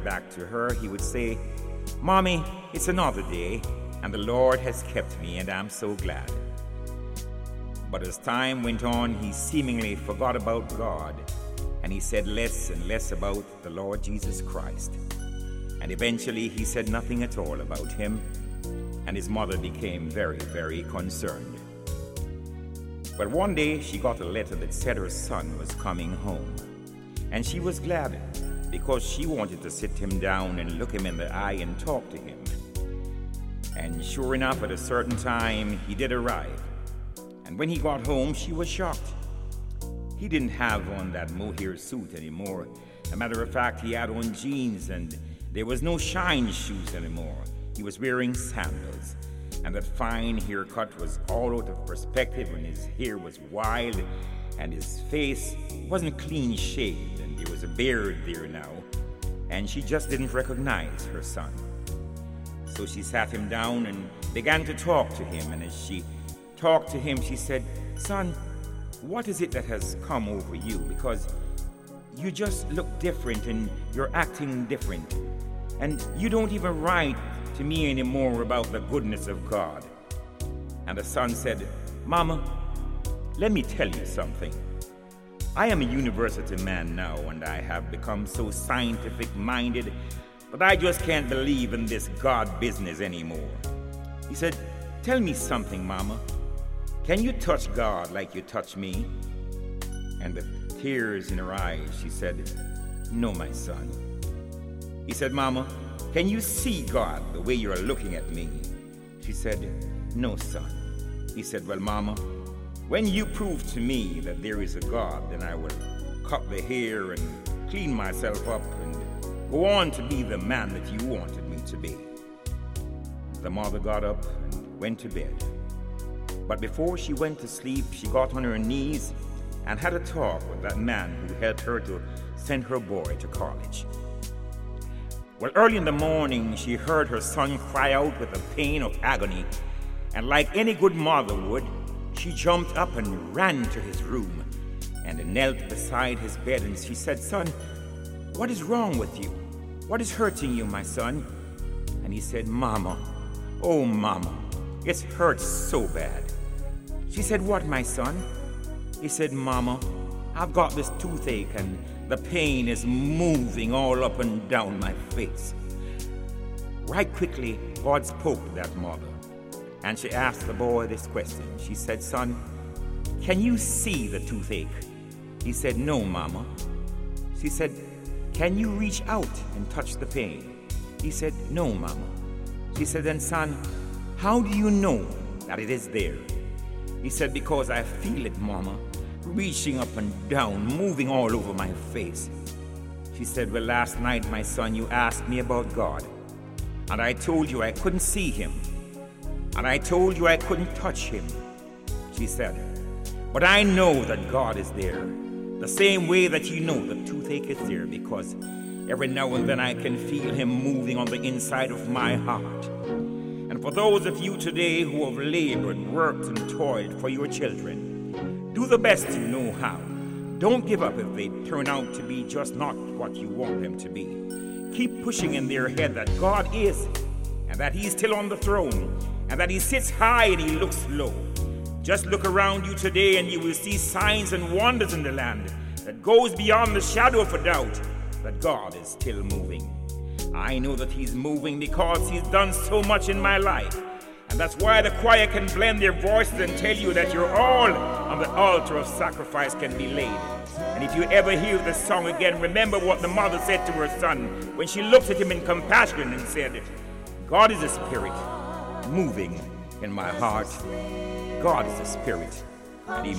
back to her, he would say, "Mommy, it's another day, and the Lord has kept me, and I'm so glad." But as time went on, he seemingly forgot about God, and he said less and less about the Lord Jesus Christ. And eventually he said nothing at all about him, and his mother became very, very concerned. But one day she got a letter that said her son was coming home, and she was glad because she wanted to sit him down and look him in the eye and talk to him. And sure enough, at a certain time, he did arrive. And when he got home, she was shocked. He didn't have on that mohair suit anymore. As a matter of fact, he had on jeans, and there was no shine shoes anymore. He was wearing sandals, and that fine haircut was all out of perspective, and his hair was wild, and his face wasn't clean shaved, and there was a beard there now, and she just didn't recognize her son. So she sat him down and began to talk to him, and as she talked to him, she said, "Son, what is it that has come over you? Because you just look different and you're acting different, and you don't even write to me anymore about the goodness of God." And the son said, "Mama, let me tell you something. I am a university man now, and I have become so scientific-minded, but I just can't believe in this God business anymore." He said, "Tell me something, Mama. Can you touch God like you touch me?" And with tears in her eyes, she said, "No, my son." He said, "Mama, can you see God the way you're looking at me?" She said, "No, son." He said, "Well, Mama, when you prove to me that there is a God, then I will cut the hair and clean myself up and go on to be the man that you wanted me to be." The mother got up and went to bed. But before she went to sleep, she got on her knees and had a talk with that man who helped her to send her boy to college. Well, early in the morning, she heard her son cry out with the pain of agony, and like any good mother would, she jumped up and ran to his room and knelt beside his bed, and she said, "Son, what is wrong with you? What is hurting you, my son?" And he said, "Mama, oh Mama, it hurts so bad." She said, "What, my son?" He said, "Mama, I've got this toothache, and the pain is moving all up and down my face." Right quickly, God spoke to that mother, and she asked the boy this question. She said, "Son, can you see the toothache?" He said, "No, Mama." She said, "Can you reach out and touch the pain?" He said, "No, Mama." She said, "Then, son, how do you know that it is there?" He said, "Because I feel it, Mama, reaching up and down, moving all over my face." She said, "Well, last night, my son, you asked me about God, and I told you I couldn't see him, and I told you I couldn't touch him." She said, "But I know that God is there, the same way that you know the toothache is there, because every now and then I can feel him moving on the inside of my heart." And for those of you today who have labored, worked, and toiled for your children, do the best you know how. Don't give up if they turn out to be just not what you want them to be. Keep pushing in their head that God is, and that He's still on the throne, and that He sits high and He looks low. Just look around you today and you will see signs and wonders in the land that goes beyond the shadow of a doubt that God is still moving. I know that He's moving because He's done so much in my life. And that's why the choir can blend their voices and tell you that you're all on the altar of sacrifice can be laid. And if you ever hear the song again, remember what the mother said to her son when she looked at him in compassion and said, "God is a spirit moving in my heart. God is a spirit, and He